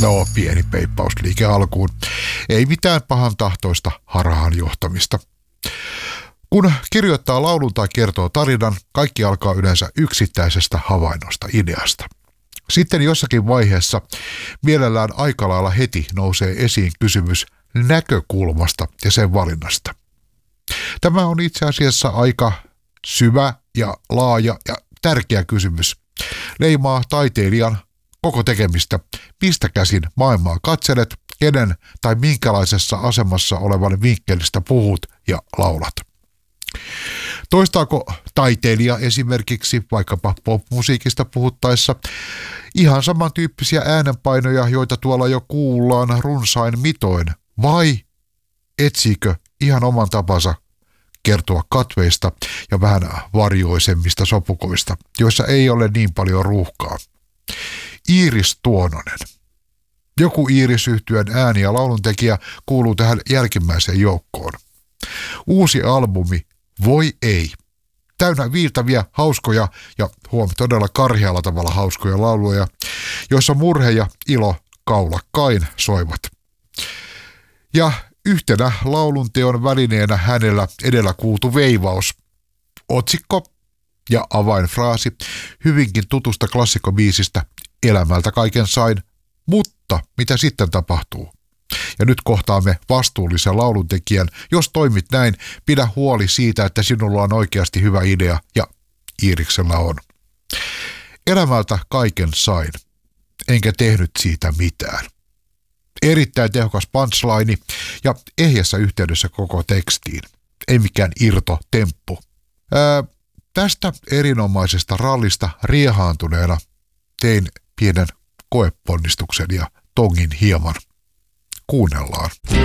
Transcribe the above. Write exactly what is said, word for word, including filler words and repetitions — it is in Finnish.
No, pieni peippausliike alkuun. Ei mitään pahan tahtoista harhaan johtamista. Kun kirjoittaa laulun tai kertoo tarinan, kaikki alkaa yleensä yksittäisestä havainnosta, ideasta. Sitten jossakin vaiheessa mielellään aika lailla heti nousee esiin kysymys näkökulmasta ja sen valinnasta. Tämä on itse asiassa aika syvä ja laaja ja tärkeä kysymys. Leimaa taiteilijan koko tekemistä, mistä käsin maailmaa katselet, kenen tai minkälaisessa asemassa olevan vinkkelistä puhut ja laulat. Toistaako taiteilija esimerkiksi vaikkapa popmusiikista puhuttaessa ihan samantyyppisiä äänenpainoja, joita tuolla jo kuullaan runsain mitoin, vai etsiikö ihan oman tapansa kertoa katveista ja vähän varjoisemmista sopukoista, joissa ei ole niin paljon ruuhkaa? Iiris Tuononen. Joku Iiris-yhtyeen ääni- ja lauluntekijä kuuluu tähän jälkimmäiseen joukkoon. Uusi albumi Voi ei. Täynnä viiltäviä, hauskoja ja huom todella karhealla tavalla hauskoja lauluja, joissa murhe ja ilo kaulakkain soivat. Ja yhtenä laulunteon välineenä hänellä edellä kuultu veivaus. Otsikko ja avainfraasi hyvinkin tutusta klassikkobiisistä Elämältä kaiken sain, mutta mitä sitten tapahtuu? Ja nyt kohtaamme vastuullisen lauluntekijän. Jos toimit näin, pidä huoli siitä, että sinulla on oikeasti hyvä idea, ja Iiriksellä on. Elämältä kaiken sain, enkä tehnyt siitä mitään. Erittäin tehokas punchline ja ehjässä yhteydessä koko tekstiin. Ei mikään irto temppu. Ää, tästä erinomaisesta rallista riehaantuneena tein pienen koeponnistuksen ja tongin hieman. Kuunnellaan.